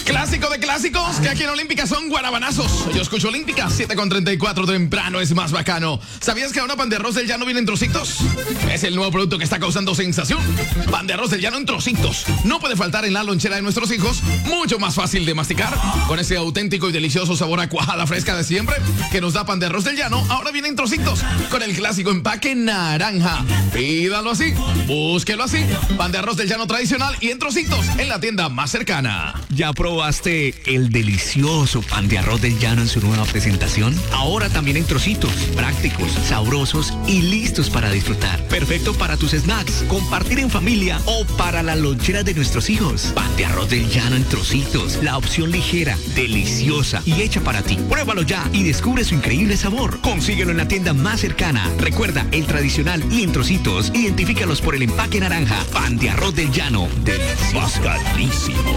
Clásico de clásicos, que aquí en Olímpica son guarabanazos. Yo escucho Olímpica, 7:34 temprano, es más bacano. ¿Sabías que ahora pan de arroz del llano viene en trocitos? Es el nuevo producto que está causando sensación. Pan de arroz del llano en trocitos. No puede faltar en la lonchera de nuestros hijos. Mucho más fácil de masticar. Con ese auténtico y delicioso sabor a cuajada fresca de siempre que nos da pan de arroz del llano, ahora viene en trocitos. Con el clásico empaque naranja. Pídalo así, búsquelo así. Pan de arroz del llano tradicional y en trocitos en la tienda más cercana. ¿Ya probaste el delicioso pan de arroz del llano en su nueva presentación? Ahora también en trocitos, prácticos, sabrosos y listos para disfrutar. Perfecto para tus snacks, compartir en familia o para la lonchera de nuestros hijos. Pan de arroz del llano en trocitos, la opción ligera, deliciosa y hecha para ti. Pruébalo ya y descubre su increíble sabor. Consíguelo en la tienda más cercana. Recuerda, el tradicional y en trocitos, identifícalos por el empaque naranja. Pan de arroz del llano, delicioso. Bacalísimo.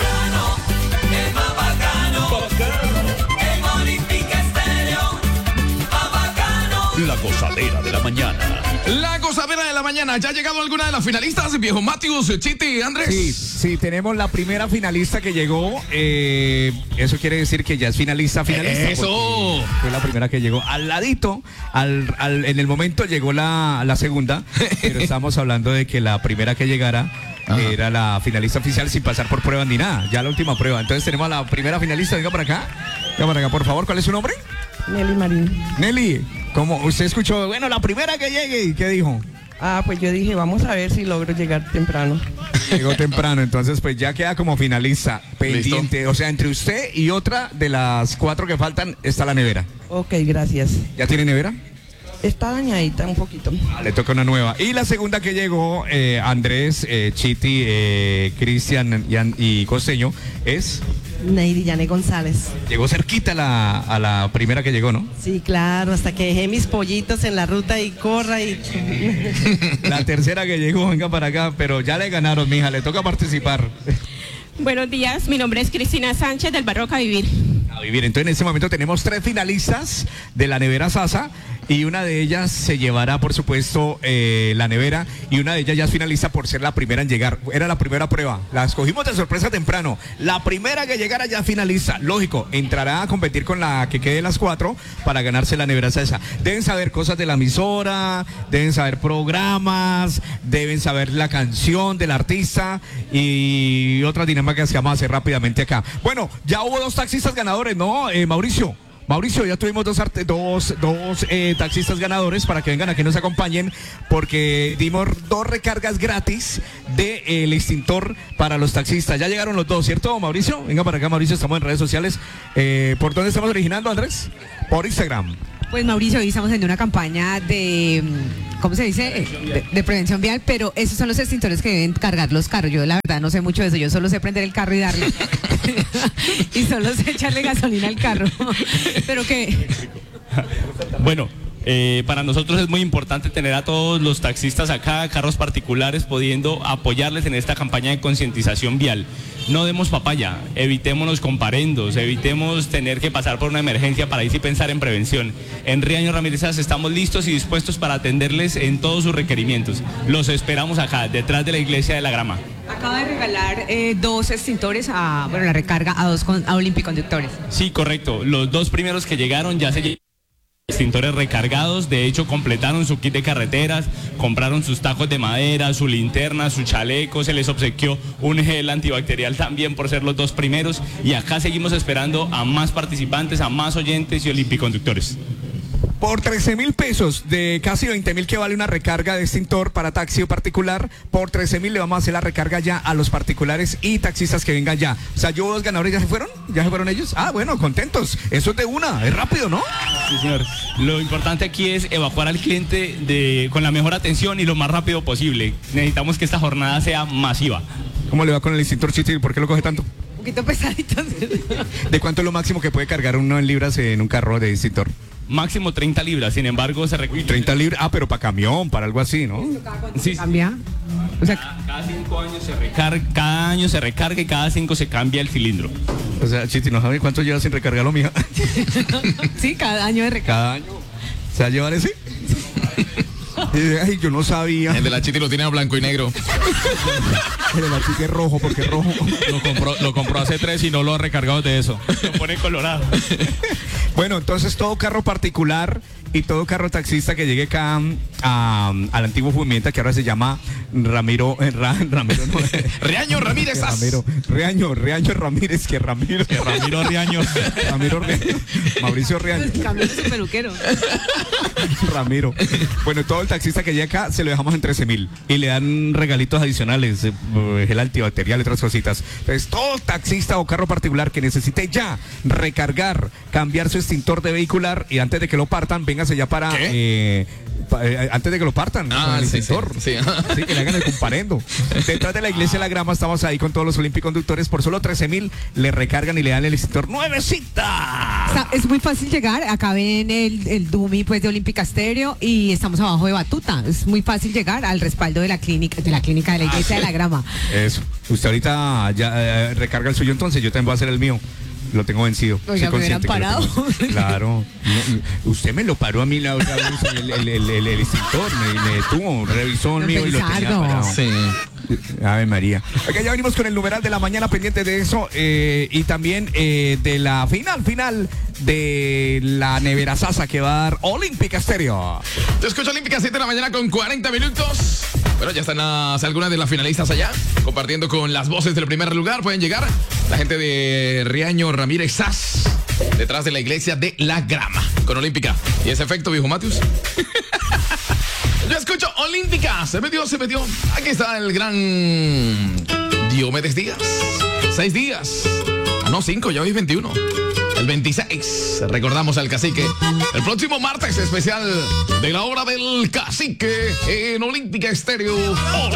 El más bacano. En Olímpica Estéreo. Más bacano. La gozadera de la mañana. La gozadera de la mañana. ¿Ya ha llegado alguna de las finalistas? Viejo Matius, Chiti, Andrés. Sí, tenemos la primera finalista que llegó. Eso quiere decir que ya es finalista. Eso. Fue la primera que llegó. Al ladito, en el momento llegó la segunda, pero estamos hablando de que la primera que llegara era la finalista oficial sin pasar por prueba ni nada. Ya la última prueba. Entonces tenemos a la primera finalista. Venga para acá. Venga para acá, por favor. ¿Cuál es su nombre? Nelly Marín. Nelly, ¿cómo usted escuchó? Bueno, la primera que llegue, ¿qué dijo? Pues yo dije, vamos a ver si logro llegar temprano. Llegó temprano, entonces pues ya queda como finalista, pendiente. ¿Listo? O sea, entre usted y otra de las 4 que faltan está la nevera. Ok, gracias. ¿Ya tiene nevera? Está dañadita un poquito. Le toca una nueva. Y la segunda que llegó, Andrés, Chiti, Cristian y Costeño, es... Neidy Yane González. Llegó cerquita a la primera que llegó, ¿no? Sí, claro, hasta que dejé mis pollitos en la ruta y corra y... La tercera que llegó, venga para acá, pero ya le ganaron, mija, le toca participar. Buenos días, mi nombre es Cristina Sánchez del barrio Cavivir. A vivir. Entonces en este momento tenemos 3 finalistas de la nevera Sasa y una de ellas se llevará por supuesto la nevera y una de ellas ya es finalista por ser la primera en llegar. Era la primera prueba, la escogimos de sorpresa temprano. La primera que llegara ya finalista, lógico, entrará a competir con la que quede de las 4 para ganarse la nevera Sasa. Deben saber cosas de la emisora, deben saber programas, deben saber la canción del artista y otras dinámicas que vamos a hacer rápidamente acá. Bueno, ya hubo 2 taxistas ganadores, ¿no, Mauricio? Mauricio, ya tuvimos dos taxistas ganadores para que vengan aquí y nos acompañen porque dimos 2 recargas gratis del extintor para los taxistas. Ya llegaron los 2, ¿cierto, Mauricio? Venga para acá, Mauricio, estamos en redes sociales. ¿Por dónde estamos originando, Andrés? Por Instagram. Pues Mauricio, hoy estamos haciendo una campaña de, ¿cómo se dice? De prevención vial, pero esos son los extintores que deben cargar los carros. Yo la verdad no sé mucho de eso, yo solo sé prender el carro y darle. Y solo sé echarle gasolina al carro. Pero que... Bueno, para nosotros es muy importante tener a todos los taxistas acá, carros particulares, pudiendo apoyarles en esta campaña de concientización vial. No demos papaya, evitémonos comparendos, evitemos tener que pasar por una emergencia para ahí sí pensar en prevención. En Riaño Ramírez estamos listos y dispuestos para atenderles en todos sus requerimientos. Los esperamos acá, detrás de la iglesia de la Grama. Acaba de regalar 2 extintores la recarga a 2 olimpiconductores. Sí, correcto. Los 2 primeros que llegaron ya se extintores recargados, de hecho completaron su kit de carreteras, compraron sus tacos de madera, su linterna, su chaleco, se les obsequió un gel antibacterial también por ser los 2 primeros y acá seguimos esperando a más participantes, a más oyentes y olimpiconductores. Por 13,000 pesos de casi 20,000 que vale una recarga de extintor para taxi o particular, por 13,000 le vamos a hacer la recarga ya a los particulares y taxistas que vengan ya. O sea, yo 2 ganadores, ¿ya se fueron? ¿Ya se fueron ellos? Ah, bueno, contentos. Eso es de una, es rápido, ¿no? Sí, señor. Lo importante aquí es evacuar al cliente con la mejor atención y lo más rápido posible. Necesitamos que esta jornada sea masiva. ¿Cómo le va con el extintor, Chiti? ¿Por qué lo coge tanto? Un poquito pesadito. ¿De cuánto es lo máximo que puede cargar uno en libras en un carro de extintor? Máximo 30 libras, sin embargo se requiere... 30 libras, pero para camión, para algo así, ¿no? Sí. ¿Cambia? O sea, cada 5 años se recarga, y cada 5 se cambia el cilindro. O sea, Chiti, ¿no sabe cuánto lleva sin recargarlo, mija? Sí, cada año de recarga. ¿Cada año? ¿Se va a llevar ese? Ay, yo no sabía. El de la Chiti lo tiene a blanco y negro. El de la Chiti es rojo, porque es rojo. Lo compró hace 3 y no lo ha recargado de eso. Lo pone colorado. Bueno, entonces todo carro particular y todo carro taxista que llegue acá al antiguo Jumienta, que ahora se llama Ramiro, Ramiro no, Riaño Ramírez. Riaño Ramírez, Ramiro Riaño. Ramiro Riaño. Mauricio Riaño. Cambio su peluquero. Ramiro. Bueno, todo el taxista que llegue acá se lo dejamos en 13,000 y le dan regalitos adicionales, gel antibacterial y otras cositas. Entonces, todo taxista o carro particular que necesite ya recargar, cambiar su extintor de vehicular y antes de que lo partan, véngase ya para antes de que lo partan con el extintor. Sí. Sí, que le hagan el comparendo. Detrás de la iglesia de la Grama estamos ahí con todos los olimpiconductores. Por solo 13,000 le recargan y le dan el extintor nuevecita. O sea, es muy fácil llegar. Acá ven el Dumi pues de Olímpica Estéreo y estamos abajo de Batuta. Es muy fácil llegar al respaldo de la clínica de la iglesia de la Grama. Eso. Usted ahorita ya recarga el suyo, entonces yo también voy a hacer el mío. Lo tengo vencido. Oiga, me hubieran parado. Claro. No, usted me lo paró a mí la otra vez, el extintor, me detuvo, revisó el mío y lo tenía parado. Sí. Ave María. Acá ya venimos con el numeral de la mañana pendiente de eso y también de la final de la nevera Sasa que va a dar Olímpica Estéreo. Te escucho Olímpica 7 de la mañana con 40 minutos. Bueno, ya están algunas de las finalistas allá compartiendo con las voces del primer lugar. Pueden llegar la gente de Riaño Ramírez Sas detrás de la iglesia de la Grama con Olímpica. ¿Y ese efecto, viejo Matius? Yo escucho Olímpica. Se metió. Aquí está el gran Diomedes Díaz. 6 días. No, 5, ya hoy es 21. El 26, recordamos al cacique. El próximo martes especial de la hora del cacique en Olímpica Estéreo.